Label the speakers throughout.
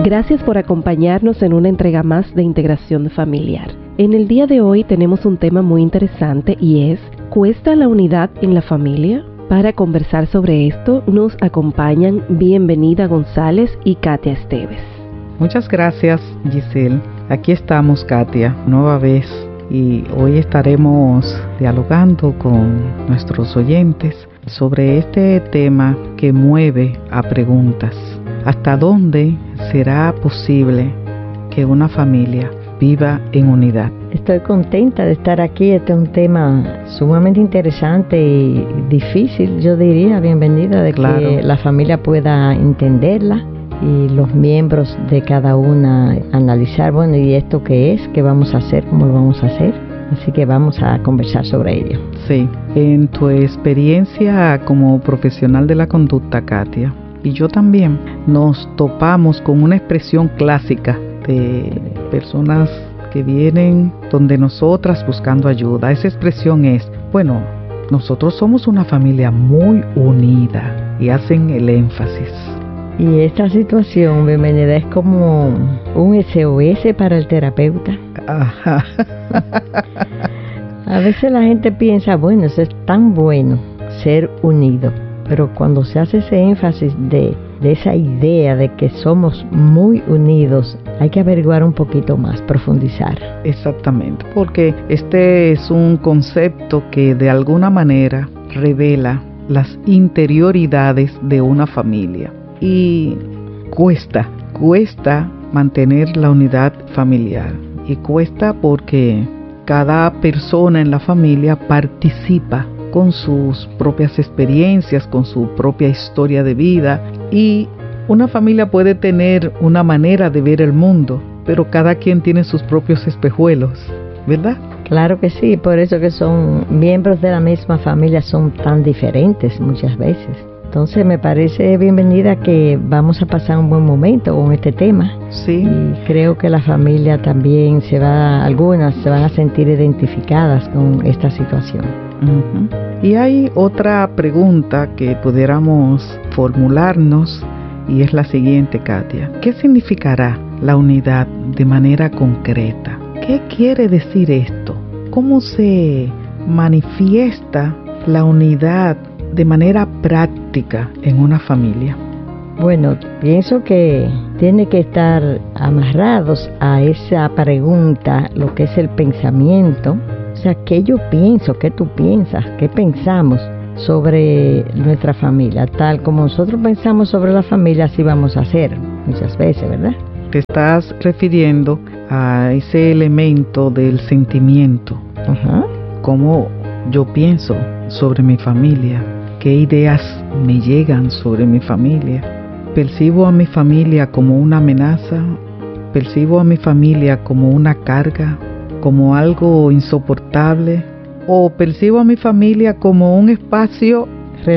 Speaker 1: Gracias por acompañarnos en una entrega más de Integración Familiar. En el día de hoy tenemos un tema muy interesante y es ¿cuesta la unidad en la familia? Para conversar sobre esto nos acompañan Bienvenida González y Katia Esteves.
Speaker 2: Muchas gracias, Giselle. Aquí estamos, Katia, nueva vez, y hoy estaremos dialogando con nuestros oyentes sobre este tema que mueve a preguntas. ¿Hasta dónde será posible que una familia viva en unidad?
Speaker 3: Estoy contenta de estar aquí. Este es un tema sumamente interesante y difícil, yo diría, Bienvenida, de claro, que la familia pueda entenderla y los miembros de cada una analizar, bueno, ¿y esto qué es? ¿Qué vamos a hacer? ¿Cómo lo vamos a hacer? Así que vamos a conversar sobre ello.
Speaker 2: Sí, en tu experiencia como profesional de la conducta, Katia, y yo también, nos topamos con una expresión clásica de personas que vienen donde nosotras buscando ayuda. Esa expresión es, bueno, nosotros somos una familia muy unida, y hacen el énfasis.
Speaker 3: Y esta situación, Bienvenida, es como un SOS para el terapeuta.
Speaker 2: Ajá.
Speaker 3: A veces la gente piensa, bueno, eso es tan bueno, ser unido. Pero cuando se hace ese énfasis de esa idea de que somos muy unidos, hay que averiguar un poquito más, profundizar.
Speaker 2: Exactamente, porque este es un concepto que de alguna manera revela las interioridades de una familia. Y cuesta mantener la unidad familiar. Y cuesta porque cada persona en la familia participa con sus propias experiencias, con su propia historia de vida, y una familia puede tener una manera de ver el mundo, pero cada quien tiene sus propios espejuelos, ¿verdad?
Speaker 3: Claro que sí, por eso que son miembros de la misma familia, son tan diferentes muchas veces. Entonces me parece, Bienvenida, que vamos a pasar un buen momento con este tema.
Speaker 2: Sí.
Speaker 3: Y creo que la familia también algunas se van a sentir identificadas con esta situación.
Speaker 2: Uh-huh. Y hay otra pregunta que pudiéramos formularnos y es la siguiente, Katia. ¿Qué significará la unidad de manera concreta? ¿Qué quiere decir esto? ¿Cómo se manifiesta la unidad de manera práctica en una familia?
Speaker 3: Bueno, pienso que tiene que estar amarrados a esa pregunta, lo que es el pensamiento. O sea, ¿qué yo pienso? ¿Qué tú piensas? ¿Qué pensamos sobre nuestra familia? Tal como nosotros pensamos sobre la familia, así vamos a hacer muchas veces, ¿verdad?
Speaker 2: Te estás refiriendo a ese elemento del sentimiento.
Speaker 3: Uh-huh.
Speaker 2: ¿Cómo yo pienso sobre mi familia? ¿Qué ideas me llegan sobre mi familia? ¿Percibo a mi familia como una amenaza? ¿Percibo a mi familia como una carga? ¿Como algo insoportable? ¿O percibo a mi familia como un espacio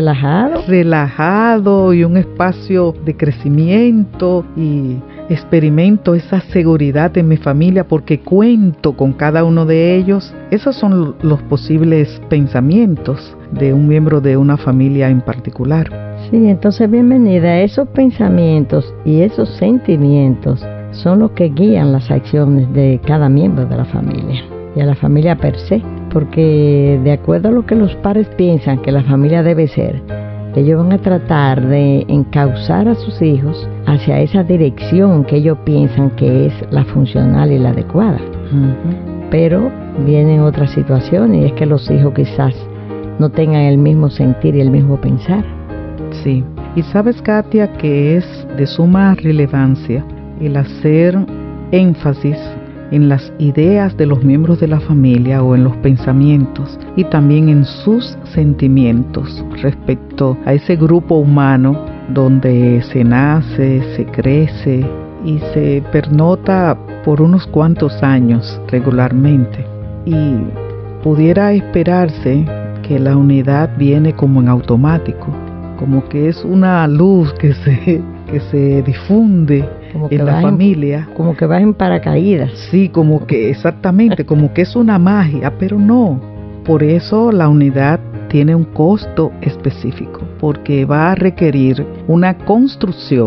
Speaker 2: relajado y un espacio de crecimiento, y experimento esa seguridad en mi familia porque cuento con cada uno de ellos? Esos son los posibles pensamientos de un miembro de una familia en particular.
Speaker 3: Sí, entonces, Bienvenida, esos pensamientos y esos sentimientos son los que guían las acciones de cada miembro de la familia y a la familia per se, porque de acuerdo a lo que los padres piensan que la familia debe ser, ellos van a tratar de encauzar a sus hijos hacia esa dirección que ellos piensan que es la funcional y la adecuada. Uh-huh. Pero vienen otras situaciones, y es que los hijos quizás no tengan el mismo sentir y el mismo pensar.
Speaker 2: Sí, y sabes, Katia, que es de suma relevancia el hacer énfasis en las ideas de los miembros de la familia o en los pensamientos y también en sus sentimientos respecto a ese grupo humano donde se nace, se crece y se pernota por unos cuantos años regularmente. Y pudiera esperarse que la unidad viene como en automático, como que es una luz que se difunde en la familia.
Speaker 3: Como que va en paracaídas.
Speaker 2: Sí, como que exactamente, como que es una magia, pero no. Por eso la unidad tiene un costo específico, porque va a requerir una construcción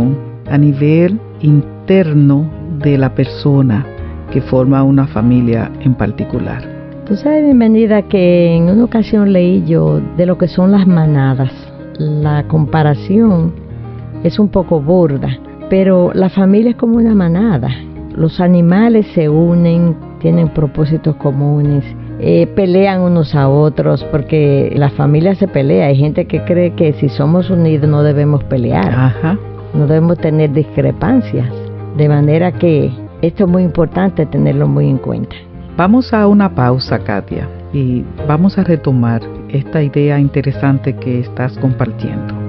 Speaker 2: a nivel interno de la persona que forma una familia en particular.
Speaker 3: Tú sabes, bienvenida, que en una ocasión leí yo de lo que son las manadas. La comparación es un poco burda, pero la familia es como una manada. Los animales se unen, tienen propósitos comunes, pelean unos a otros, porque la familia se pelea. Hay gente que cree que si somos unidos no debemos pelear.
Speaker 2: Ajá.
Speaker 3: No debemos tener discrepancias, de manera que esto es muy importante tenerlo muy en cuenta.
Speaker 2: Vamos a una pausa, Katia, y vamos a retomar esta idea interesante que estás compartiendo.